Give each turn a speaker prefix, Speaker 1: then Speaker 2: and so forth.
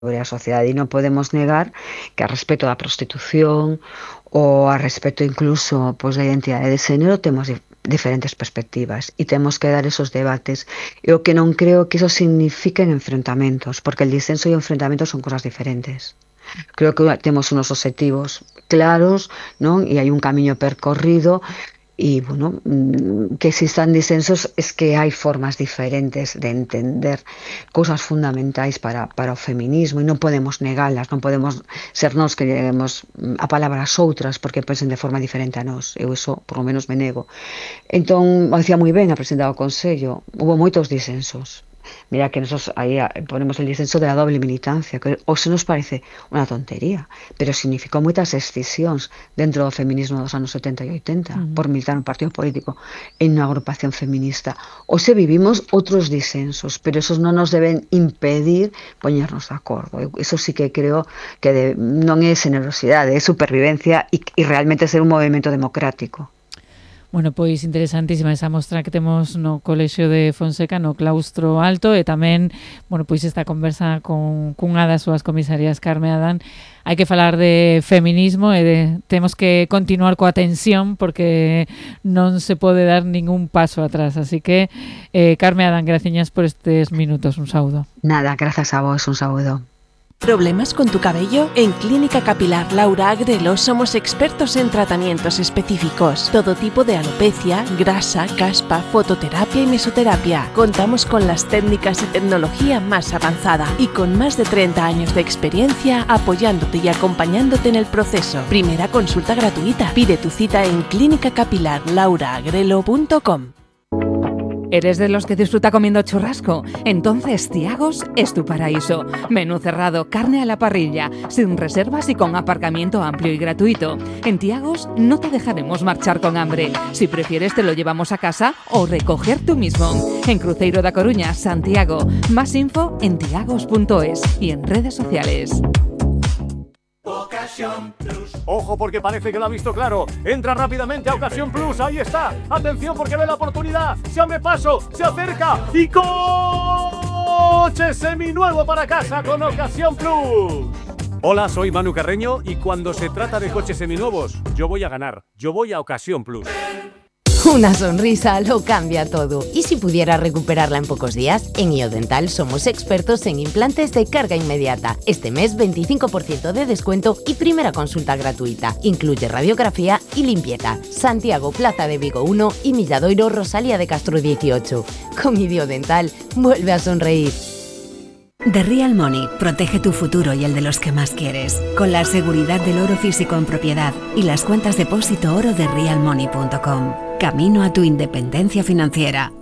Speaker 1: a sociedade e non podemos negar que a respecto da prostitución ou a respecto incluso pois, da identidade de xénero temos diferentes perspectivas e temos que dar esos debates. E o que non creo que iso signifiquen enfrentamentos, porque el disenso e o enfrentamento son cosas diferentes. Creo que temos unos objetivos claros, non? E hai un camiño percorrido. Y bueno, que existan disensos es que hai formas diferentes de entender cousas fundamentais para o feminismo e non podemos negalas, non podemos ser nós que lleguemos a palabra ás outras porque pensen de forma diferente a nós. Eu iso, por lo menos, me nego. Entón, o decía moi ben a presidenta do Consello, hubo moitos disensos. Mira que nosotros ahí ponemos el disenso de la doble militancia, que o se nos parece unha tontería, pero significou moitas escisións dentro do feminismo dos anos 70 e 80 por militar un partido político en unha agrupación feminista. O se vivimos outros disensos, pero esos non nos deben impedir poñernos de acordo. Eso sí que creo que non é generosidade, é supervivencia e realmente ser un movimento democrático.
Speaker 2: Bueno, pois interesantísima esa mostra que temos no Colexio de Fonseca, no Claustro Alto, e tamén, bueno, pois esta conversa cunha das súas comisarias, Carme Adán. Hai que falar de feminismo e temos que continuar coa tensión porque non se pode dar ningún paso atrás. Así que, Carme Adán, graciñas por estes minutos. Un saúdo.
Speaker 1: Nada, grazas a vos, un saúdo.
Speaker 3: ¿Problemas con tu cabello? En Clínica Capilar Laura Agrelo somos expertos en tratamientos específicos. Todo tipo de alopecia, grasa, caspa, fototerapia y mesoterapia. Contamos con las técnicas y tecnología más avanzada y con más de 30 años de experiencia apoyándote y acompañándote en el proceso. Primera consulta gratuita. Pide tu cita en clinicacapilarlauraagrelo.com.
Speaker 4: ¿Eres de los que disfruta comiendo churrasco? Entonces Tiagos es tu paraíso. Menú cerrado, carne a la parrilla, sin reservas y con aparcamiento amplio y gratuito. En Tiagos no te dejaremos marchar con hambre. Si prefieres te lo llevamos a casa o recoger tú mismo. En Cruzeiro da Coruña, Santiago. Más info en tiagos.es y en redes sociales.
Speaker 5: Ocasión Plus. Ojo porque parece que lo ha visto claro. Entra rápidamente a Ocasión Plus. Ahí está. Atención porque ve la oportunidad. Se abre paso, se acerca y coche seminuevo para casa con Ocasión Plus. Hola, soy Manu Carreño y cuando se trata de coches seminuevos, yo voy a ganar. Yo voy a Ocasión Plus.
Speaker 6: Una sonrisa lo cambia todo. ¿Y si pudiera recuperarla en pocos días? En IODental somos expertos en implantes de carga inmediata. Este mes 25% de descuento y primera consulta gratuita. Incluye radiografía y limpieza. Santiago, Plaza de Vigo 1 y Milladoiro, Rosalía de Castro 18. Con IODental, vuelve a sonreír.
Speaker 7: The Real Money protege tu futuro y el de los que más quieres, con la seguridad del oro físico en propiedad y las cuentas depósito oro de realmoney.com. Camino a tu independencia financiera.